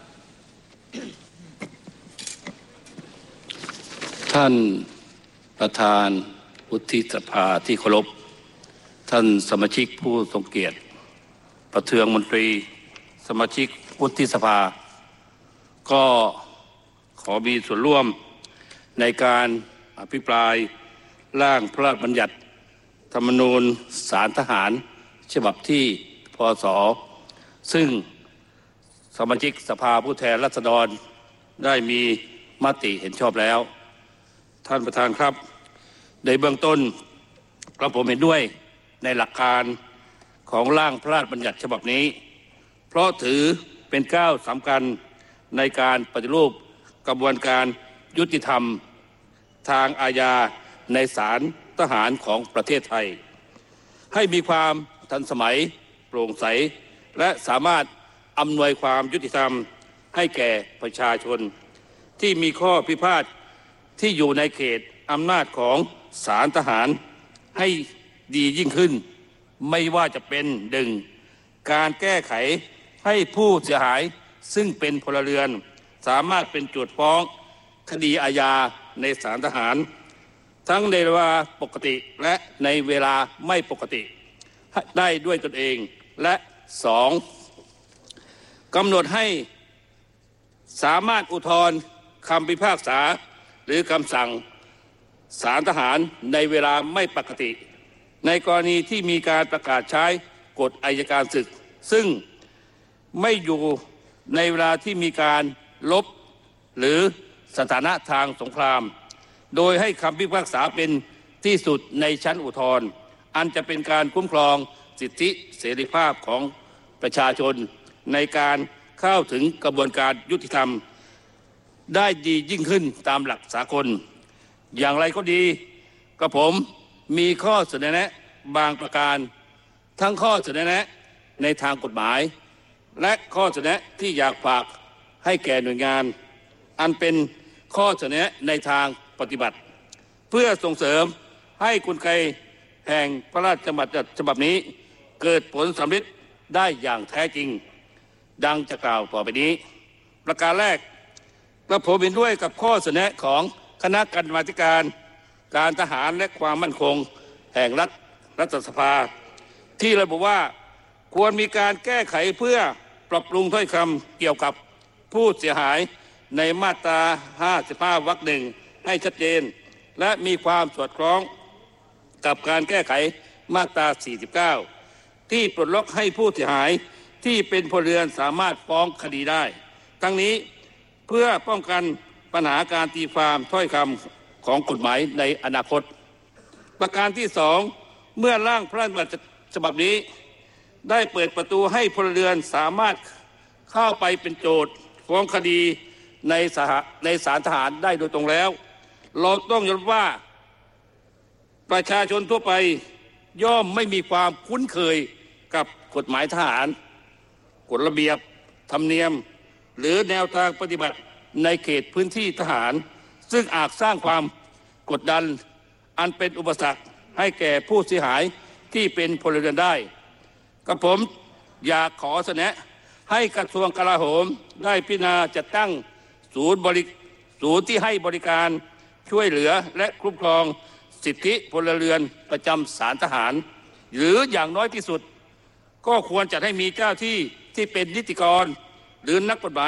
ท่านประธานวุฒิสภาที่เคารพท่านสมาชิกผู้ทรงเกียรติประเทืองมนตรีสมาชิกวุฒิสภาก็ขอมีส่วนร่วมในการอภิปรายร่างพระราชบัญญัติธรรมนูญศาลทหารฉบับที่พ.ศ.ซึ่งสมาชิกสภาผู้แทนราษฎรได้มีมติเห็นชอบแล้วท่านประธานครับในเบื้องต้นกระผมเห็นด้วยในหลักการของร่างพระราชบัญญัติฉบับนี้เพราะถือเป็นก้าวสำคัญในการปฏิรูปกระบวนการยุติธรรมทางอาญาในศาลทหารของประเทศไทยให้มีความทันสมัยโปร่งใสและสามารถอำนวยความยุติธรรมให้แก่ประชาชนที่มีข้อพิพาทที่อยู่ในเขตอำนาจของศาลทหารให้ดียิ่งขึ้นไม่ว่าจะเป็นหนึ่งการแก้ไขให้ผู้เสียหายซึ่งเป็นพลเรือนสามารถเป็นโจทก์ฟ้องคดีอาญาในศาลทหารทั้งในเวลาปกติและในเวลาไม่ปกติได้ด้วยตนเองและสองกำหนดให้สามารถอุทธรณ์คำพิพากษาหรือคำสั่งศาลทหารในเวลาไม่ปกติในกรณีที่มีการประกาศใช้กฎอัยการศึกซึ่งไม่อยู่ในเวลาที่มีการลบหรือสถานะทางสงครามโดยให้คำพิพากษาเป็นที่สุดในชั้นอุทธรณ์อันจะเป็นการคุ้มครองสิทธิเสรีภาพของประชาชนในการเข้าถึงกระบวนการยุติธรรมได้ดียิ่งขึ้นตามหลักสากลอย่างไรก็ดีกระผมมีข้อเสนอแนะบางประการทั้งข้อเสนอแนะในทางกฎหมายและข้อเสนอแนะที่อยากฝากให้แก่หน่วยงานอันเป็นข้อเสนอแนะในทางปฏิบัติเพื่อส่งเสริมให้กลไกแห่งพระราชบัญญัติฉบับนี้เกิดผลสำเร็จได้อย่างแท้จริงดังจะกล่าวต่อไปนี้ประการแรกกระผมเห็นด้วยกับข้อเสนอของคณะกรรมาธิการการทหารและความมั่นคงแห่งรัฐรัฐสภาที่ระบุว่าควรมีการแก้ไขเพื่อปรับปรุงถ้อยคำเกี่ยวกับผู้เสียหายในมาตราห้าสิบห้าวรรคหนึ่งให้ชัดเจนและมีความสอดคล้องกับการแก้ไขมาตราสี่สิบเก้าที่ปลดล็อกให้ผู้เสียหายที่เป็นพลเรือนสามารถฟ้องคดีได้ทั้งนี้เพื่อป้องกันปัญหาการตีความถ้อยคำของกฎหมายในอนาคตประการที่สองเมื่อร่างพระราชบัญญัติฉบับนี้ได้เปิดประตูให้พลเรือนสามารถเข้าไปเป็นโจทก์ฟ้องคดีในสหในศาลทหารได้โดยตรงแล้วเราต้องยอมรับว่าประชาชนทั่วไปย่อมไม่มีความคุ้นเคยกับกฎหมายทหารกฎระเบียบธรรมเนียมหรือแนวทางปฏิบัติในเขตพื้นที่ทหารซึ่งอาจสร้างความกดดันอันเป็นอุปสรรคให้แก่ผู้เสียหายที่เป็นพลเรือนได้กระผมอยากขอเสนอให้กระทรวงกลาโหมได้พิจารณาจัดตั้งศูนย์บริศูนย์ที่ให้บริการช่วยเหลือและคุ้มครองสิทธิพลเรือนประจำศาลทหารหรืออย่างน้อยที่สุดก็ควรจัดให้มีเจ้าที่ที่เป็นนิติกรหรือนักกฎหมาย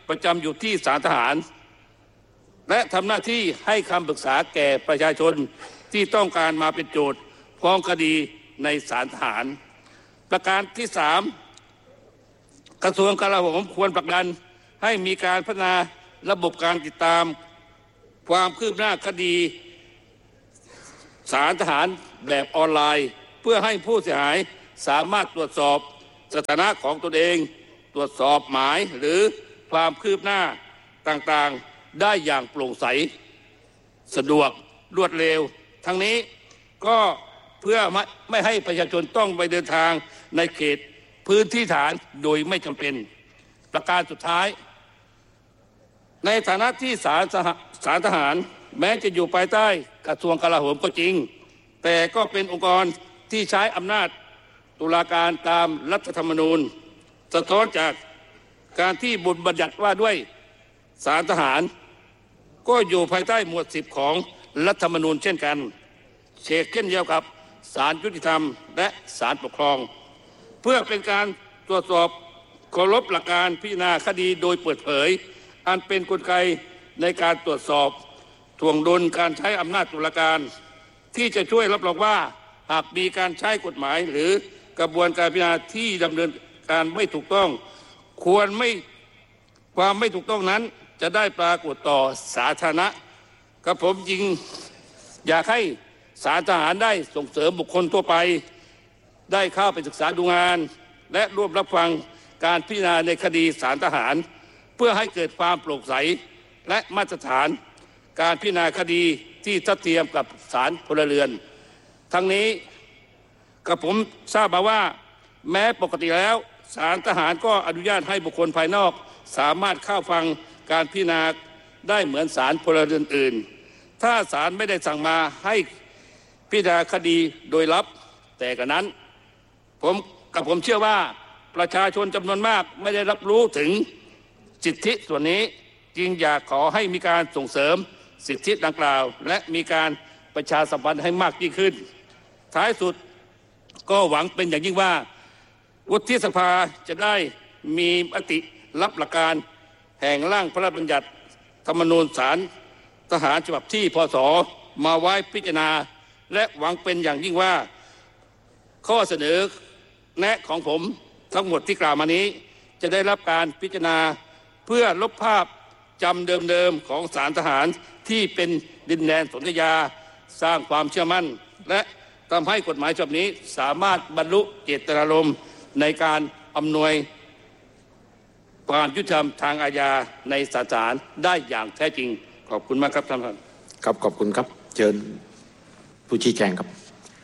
ประจำอยู่ที่ศาลทหารและทำหน้าที่ให้คำปรึกษาแก่ประชาชนที่ต้องการมาเป็นโจทย์ฟ้องคดีในศาลทหารประการที่สามกระทรวงกลาโหมควรผลักดันให้มีการพัฒนาระบบการติดตามความคืบหน้าคดีศาลทหารแบบออนไลน์เพื่อให้ผู้เสียหายสามารถตรวจสอบสถานะของตนเองตรวจสอบหมายหรือความคืบหน้าต่างๆได้อย่างโปร่งใสสะดวกรวดเร็วทั้งนี้ก็เพื่อไม่ไม่ให้ประชาชนต้องไปเดินทางในเขตพื้นที่ฐานโดยไม่จำเป็นประการสุดท้ายในฐานะที่ศาลศาลทหารแม้จะอยู่ภายใต้กระทรวงกลาโหมก็จริงแต่ก็เป็นองค์กรที่ใช้อำนาจตุลาการตามรัฐธรรมนูญสะท้อนจากการที่บทบัญญัติว่าด้วยศาลทหารก็อยู่ภายใต้หมวดสิบของรัฐธรรมนูญเช่นกันเช่นเช่นเดียวกับศาลยุติธรรมและศาลปกครองเพื่อเป็นการตรวจสอบเคารพหลักการพิจารณาคดีโดยเปิดเผยอันเป็นกลไกในการตรวจสอบถ่วงดุลการใช้อำนาจตุลาการที่จะช่วยรับรองว่าหากมีการใช้กฎหมายหรือกระบวนการพิจารณาที่ดำเนินการไม่ถูกต้องควรไม่ความไม่ถูกต้องนั้นจะได้ปรากฏต่อสาธารณะกับผมจริงอยากให้ศาลทหารได้ส่งเสริมบุคคลทั่วไปได้เข้าไปศึกษาดูงานและร่วมรับฟังการพิจารณาในคดีศาลทหารเพื่อให้เกิดความโปร่งใสและมาตรฐานการพิจารณาคดีที่ทัดเทียมกับศาลพลเรือนทั้งนี้กับผมทราบมาว่าแม้ปกติแล้วศาลทหารก็อนุญาตให้บุคคลภายนอกสามารถเข้าฟังการพิจารณาได้เหมือนศาลพลเรือนอื่นถ้าศาลไม่ได้สั่งมาให้พิจารณาคดีโดยลับแต่กระนั้นผมกับผมเชื่อว่าประชาชนจำนวนมากไม่ได้รับรู้ถึงสิทธิส่วนนี้จึงอยากขอให้มีการส่งเสริมสิทธิดังกล่าวและมีการประชาสัมพันธ์ให้มากยิ่งขึ้นท้ายสุดก็หวังเป็นอย่างยิ่งว่าวุฒิสภาจะได้มีมติรับหลักการแห่งร่างพระราชบัญญัติธรรมนูญศาลทหารฉบับที่พ.ศ.มาไว้พิจารณาและหวังเป็นอย่างยิ่งว่าข้อเสนอแนะของผมทั้งหมดที่กล่าวมานี้จะได้รับการพิจารณาเพื่อลบภาพจำเดิมๆของศาลทหารที่เป็นดินแดนสนธยาสร้างความเชื่อมั่นและทำให้กฎหมายฉบับนี้สามารถบรรลุเจตนารมณ์ในการอำนวยความยุติธรรมทางอาญาในศาลได้อย่างแท้จริงขอบคุณมากครับท่านประธานครับขอบคุณครับเชิญผู้ชี้แจงครับ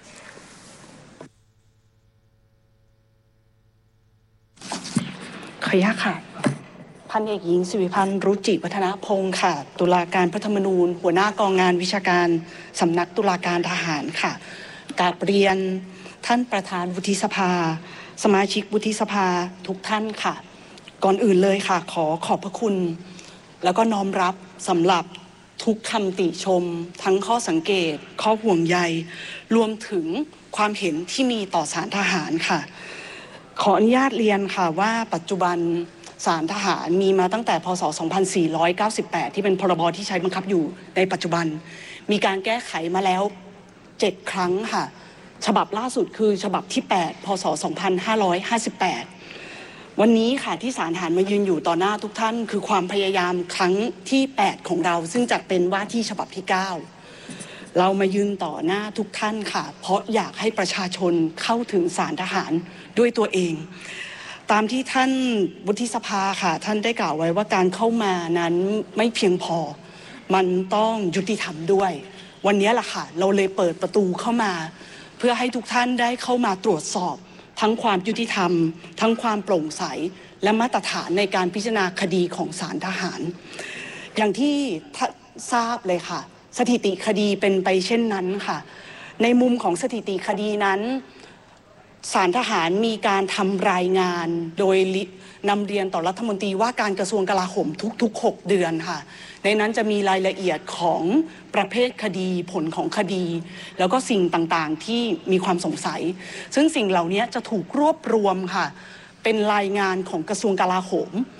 ขออนุญาตค่ะพันเอกหญิงสิริพันธ์รุจิวัฒนพงศ์ค่ะตุลาการพระธรรมนูญหัวหน้ากองงานวิชาการสำนักตุลาการทหารค่ะกราบเรียนท่านประธานวุฒิสภาสมาชิกวุฒิสภาทุกท่านค่ะก่อนอื่นเลยค่ะขอขอบพระคุณแล้วก็น้อมรับสำหรับทุกคำติชมทั้งข้อสังเกตข้อห่วงใยรวมถึงความเห็นที่มีต่อศาลทหารค่ะขออนุญาตเรียนค่ะว่าปัจจุบันศาลทหารมีมาตั้งแต่พ.ศ. สองพันสี่ร้อยเก้าสิบแปดที่เป็นพรบที่ใช้บังคับอยู่ในปัจจุบันมีการแก้ไขมาแล้วเจ็ดครั้งค่ะฉบับล่าสุดคือฉบับที่แปดพ.ศ. สองพันห้าร้อยห้าสิบแปดวันนี้ค่ะที่ศาลทหารมายืนอยู่ต่อหน้าทุกท่านคือความพยายามครั้งที่แปดของเราซึ่งจะเป็นว่าที่ฉบับที่เก้าเรามายืนต่อหน้าทุกท่านค่ะเพราะอยากให้ประชาชนเข้าถึงศาลทหารด้วยตัวเองตามที่ท่านวุฒิสภาค่ะท่านได้กล่าวไว้ว่าการเข้ามานั้นไม่เพียงพอมันต้องยุติธรรมด้วยวันนี้ล่ะค่ะเราเลยเปิดประตูเข้ามาเพื่อให้ทุกท่านได้เข้ามาตรวจสอบทั้งความยุติธรรมทั้งความโปร่งใสและมาตรฐานในการพิจารณาคดีของศาลทหารอย่างที่ทราบเลยค่ะสถิติคดีเป็นไปเช่นนั้นค่ะในมุมของสถิติคดีนั้นศาลทหารมีการทำรายงานโดยนำเรียนต่อรัฐมนตรีว่าการกระทรวงกลาโหมทุกๆหกเดือนค่ะในนั้นจะมีรายละเอียดของประเภทคดีผลของคดีแล้วก็สิ่งต่างๆที่มีความสงสัยซึ่งสิ่งเหล่านี้จะถูกรวบรวมค่ะเป็นรายงานของกระทรวงกลาโหม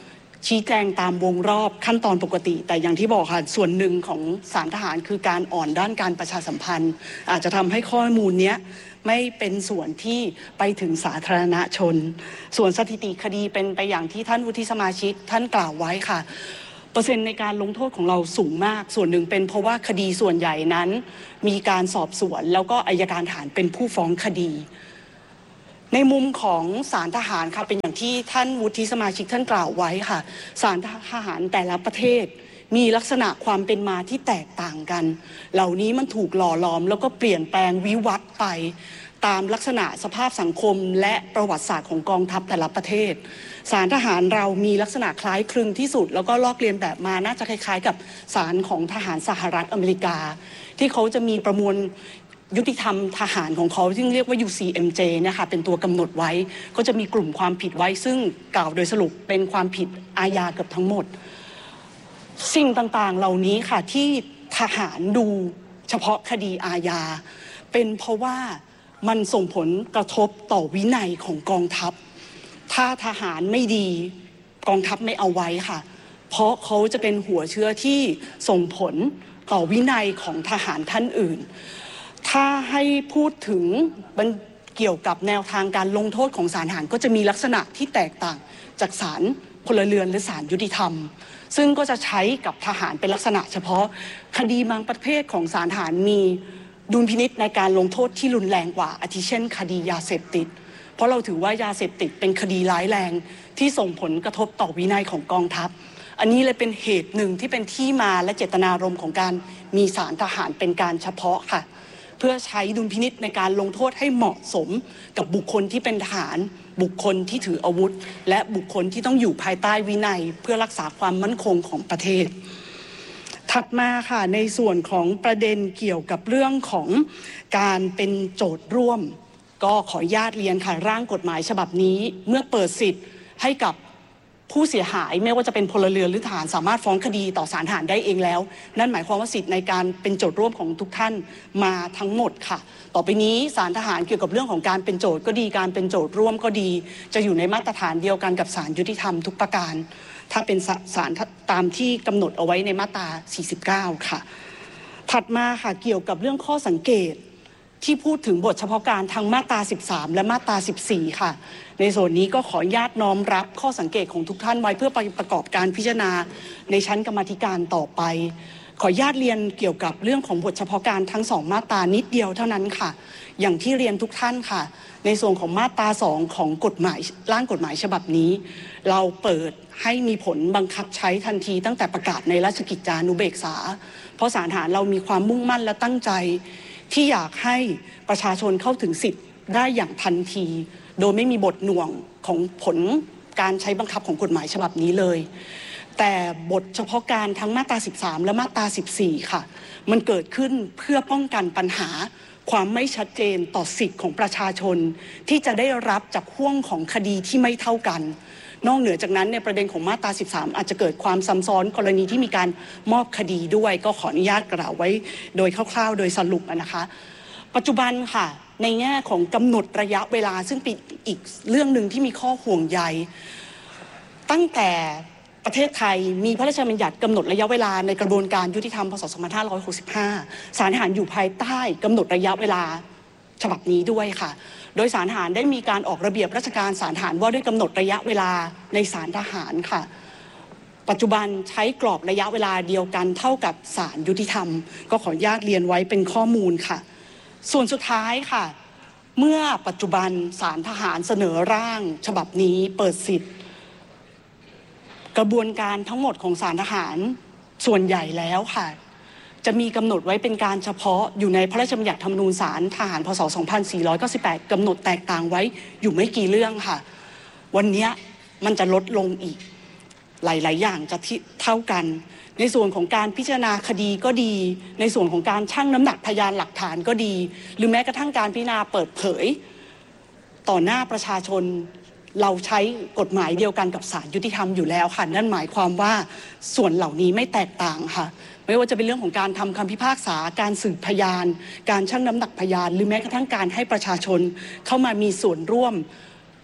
ชี้แจงตามวงรอบขั้นตอนปกติแต่อย่างที่บอกค่ะส่วนหนึ่งของศาลทหารคือการอ่อนด้านการประชาสัมพันธ์อาจจะทำให้ข้อมูลเนี้ยไม่เป็นส่วนที่ไปถึงสาธารณชนส่วนสถิติคดีเป็นไปอย่างที่ท่านวุฒิสมาชิกท่านกล่าวไว้ค่ะเปอร์เซ็นต์ในการลงโทษของเราสูงมากส่วนหนึ่งเป็นเพราะว่าคดีส่วนใหญ่นั้นมีการสอบสวนแล้วก็อัยการทหารเป็นผู้ฟ้องคดีในมุมของศาลทหารค่ะเป็นอย่างที่ท่านวุฒิสมาชิกท่านกล่าวไว้ค่ะศาลทหารแต่ละประเทศมีลักษณะความเป็นมาที่แตกต่างกันเหล่านี้มันถูกหล่อหลอมแล้วก็เปลี่ยนแปลงวิวัฒน์ไปตามลักษณะสภาพสังคมและประวัติศาสตร์ของกองทัพแต่ละประเทศศาลทหารเรามีลักษณะคล้ายคลึงที่สุดแล้วก็ลอกเลียนแบบมาน่าจะคล้ายๆกับศาลของทหารสหรัฐอเมริกาที่เขาจะมีประมวลยุติธรรมทหารของเขาซึ่งเรียกว่า ยู ซี เอ็ม เจ นะคะเป็นตัวกำหนดไว้ก็จะมีกลุ่มความผิดไว้ซึ่งกล่าวโดยสรุปเป็นความผิดอาญาเกือบทั้งหมดสิ่งต่างๆเหล่านี้ค่ะที่ทหารดูเฉพาะคดีอาญาเป็นเพราะว่ามันส่งผลกระทบต่อวินัยของกองทัพถ้าทหารไม่ดีกองทัพไม่เอาไว้ค่ะเพราะเขาจะเป็นหัวเชื้อที่ส่งผลต่อวินัยของทหารท่านอื่นถ้าให้พูดถึงเกี่ยวกับแนวทางการลงโทษของศาลทหารก็จะมีลักษณะที่แตกต่างจากศาลพลเรือนหรือศาลยุติธรรมซึ่งก็จะใช้กับทหารเป็นลักษณะเฉพาะคดีบางประเภทของศาลทหารมีดุลพินิจในการลงโทษที่รุนแรงกว่าอาทิเช่นคดียาเสพติดเพราะเราถือว่ายาเสพติดเป็นคดีร้ายแรงที่ส่งผลกระทบต่อวินัยของกองทัพอันนี้เลยเป็นเหตุหนึ่งที่เป็นที่มาและเจตนารมณ์ของการมีศาลทหารเป็นการเฉพาะค่ะเพื่อใช้ดุลพินิจในการลงโทษให้เหมาะสมกับบุคคลที่เป็นทหารบุคคลที่ถืออาวุธและบุคคลที่ต้องอยู่ภายใต้วินัยเพื่อรักษาความมั่นคงของประเทศถัดมาค่ะในส่วนของประเด็นเกี่ยวกับเรื่องของการเป็นโจทย์ร่วมก็ขออนุญาตเรียนค่ะร่างกฎหมายฉบับนี้เมื่อเปิดสิทธิ์ให้กับผู้เสียหายไม่ว่าจะเป็นพลเรือนหรือทหารสามารถฟ้องคดีต่อศาลทหารได้เองแล้วนั่นหมายความว่าสิทธิ์ในการเป็นโจทย์ร่วมของทุกท่านมาทั้งหมดค่ะต่อไปนี้ศาลทหารเกี่ยวกับเรื่องของการเป็นโจทย์ก็ดีการเป็นโจทย์ร่วมก็ดีจะอยู่ในมาตรฐานเดียวกันกับศาลยุติธรรมทุกประการถ้าเป็นศาลตามที่กำหนดเอาไว้ในมาตราสี่สิบเก้าค่ะถัดมาค่ะเกี่ยวกับเรื่องข้อสังเกตที่พูดถึงบทเฉพาะการทางมาตราสิบสามและมาตราสิบสี่ค่ะในส่วนนี้ก็ขออนุญาตน้อมรับข้อสังเกตของทุกท่านไว้เพื่อไปประกอบการพิจารณาในชั้นกรรมาธิการต่อไปขออนุญาตเรียนเกี่ยวกับเรื่องของบทเฉพาะการทั้งสองมาตรานิดเดียวเท่านั้นค่ะอย่างที่เรียนทุกท่านค่ะในส่วนของมาตราสองของกฎหมายร่างกฎหมายฉบับนี้เราเปิดให้มีผลบังคับใช้ทันทีตั้งแต่ประกาศในราชกิจจานุเบกษาเพราะศาลทหารเรามีความมุ่งมั่นและตั้งใจที่อยากให้ประชาชนเข้าถึงสิทธิ์ได้อย่างทันทีโดยไม่มีบทหน่วงของผลการใช้บังคับของกฎหมายฉบับนี้เลยแต่บทเฉพาะการทั้งมาตราสิบสามและมาตราสิบสี่ค่ะมันเกิดขึ้นเพื่อป้องกันปัญหาความไม่ชัดเจนต่อสิทธิ์ของประชาชนที่จะได้รับจากห่วงของคดีที่ไม่เท่ากันนอกเหนือจากนั้นในประเด็นของมาตราสิบสามอาจจะเกิดความซ้ำซ้อนกรณีที่มีการมอบคดีด้วยก็ขออนุญาตกล่าวไว้โดยคร่าวๆโดยสรุปนะคะปัจจุบันค่ะในแง่ของกำหนดระยะเวลาซึ่งเป็นอีกเรื่องหนึ่งที่มีข้อห่วงใยตั้งแต่ประเทศไทยมีพระราชบัญญัติกำหนดระยะเวลาในกระบวนการยุติธรรมพ.ศ. สองพันห้าร้อยหกสิบห้าศาลทหารอยู่ภายใต้กำหนดระยะเวลาฉบับนี้ด้วยค่ะโดยศาลทหารได้มีการออกระเบียบราชการศาลทหารว่าด้วยกำหนดระยะเวลาในศาลทหารค่ะปัจจุบันใช้กรอบระยะเวลาเดียวกันเท่ากับศาลยุติธรรมก็ขออนุญาตเรียนไว้เป็นข้อมูลค่ะส่วนสุดท้ายค่ะเมื่อปัจจุบันศาลทหารเสนอร่างฉบับนี้เปิดสิทธิ์กระบวนการทั้งหมดของศาลทหารส่วนใหญ่แล้วค่ะจะมีกำหนดไว้เป็นการเฉพาะอยู่ในพระราชบัญญัติธรรมนูญศาลทหารพ.ศ. สองพันสี่ร้อยเก้าสิบแปดกำหนดแตกต่างไว้อยู่ไม่กี่เรื่องค่ะวันนี้มันจะลดลงอีกหลายๆอย่างจะเท่ากันในส่วนของการพิจารณาคดีก็ดีในส่วนของการชั่งน้ำหนักพยานหลักฐานก็ดีหรือแม้กระทั่งการพิจารณาเปิดเผยต่อหน้าประชาชนเราใช้กฎหมายเดียวกันกับศาลยุติธรรมอยู่แล้วค่ะนั่นหมายความว่าส่วนเหล่านี้ไม่แตกต่างค่ะไม่ว่าจะเป็นเรื่องของการทำคำพิพากษาการสืบพยานการชั่งน้ำหนักพยานหรือแม้กระทั่งการให้ประชาชนเข้ามามีส่วนร่วม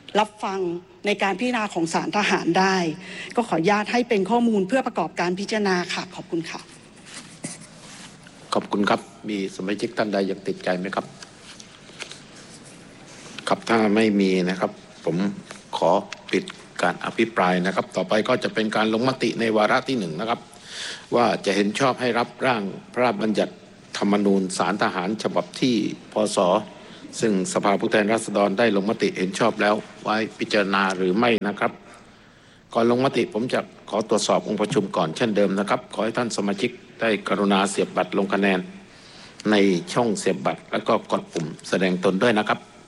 รับฟังในการพิจารณาของศาลทหารได้ก็ขออนุญาตให้เป็นข้อมูลเพื่อประกอบการพิจารณาค่ะขอบคุณค่ะขอบคุณครับมีสมาชิกท่านใดยังติดใจไหมครับครับถ้าไม่มีนะครับผมขอปิดการอภิปรายนะครับต่อไปก็จะเป็นการลงมติในวาระที่หนึ่งนะครับว่าจะเห็นชอบให้รับร่างพระราชบัญญัติธรรมนูญศาลทหารฉบับที่พศซึ่งสภาผู้แทนราษฎรได้ลงมติเห็นชอบแล้วไว้พิจารณาหรือไม่นะครับก่อนลงมติผมจะขอตรวจสอบองค์ประชุมก่อนเช่นเดิมนะครับขอให้ท่านสมาชิกได้กรุณาเสียบบัตรลงคะแนนในช่องเสียบบัตรแล้วก็กดปุ่มแสดงตนด้วยนะครับ